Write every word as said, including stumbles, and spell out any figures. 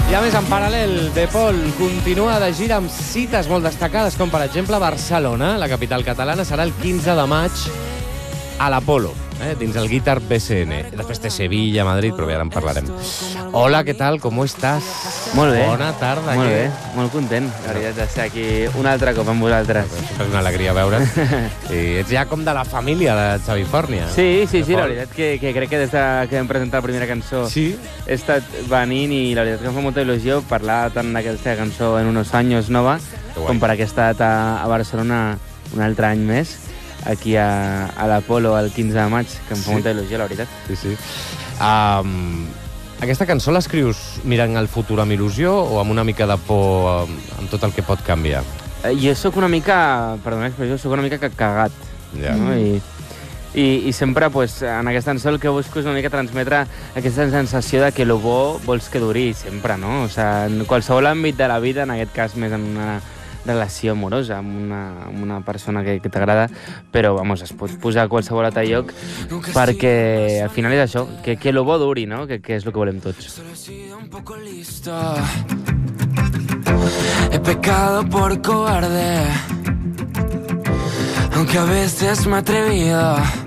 I a més, en paral·lel, De Paul continua de gira amb cites molt destacades, com per exemple Barcelona, la capital catalana, serà el quinze de maig a l'Apolo, eh, dins el Guitar B C N. Després té Sevilla, Madrid, però bé, ara en parlarem. Hola, què tal? Com estàs? Molt bé. Bona tarda. Molt que... bé, molt content, la veritat, d'estar aquí un altre cop amb vosaltres. Sempre és una alegria veure't. I ets ja com de la família de Xavifòrnia. Sí, sí, sí, la veritat que, que crec que des de que vam presentar la primera cançó sí? he estat venint i la veritat que em fa molta il·lusió parlar tant d'aquesta cançó en unos años nova com per aquesta a, a Barcelona un altre any més, aquí a, a l'Apolo el quinze de maig, que em fa sí. molta il·lusió, la veritat. Sí, sí. Um, aquesta cançó l'escrius mirant el futur amb il·lusió o amb una mica de por amb, amb tot el que pot canviar? Eh, jo sóc una mica, perdona l'expressió, sóc una mica cagat. Ja. No? I, i, I sempre, pues, en aquesta cançó el que busco és una mica transmetre aquesta sensació de que el bo vols que duri sempre, no? O sigui, en qualsevol àmbit de la vida, en aquest cas més en una relació amorosa amb una, amb una persona que, que t'agrada, però vamos, es pot posar a qualsevol altre lloc perquè al final és això, que, que lo bo duri, no? Que, que és el que volem tots. He pecado por cobarde, aunque a veces me he atrevido.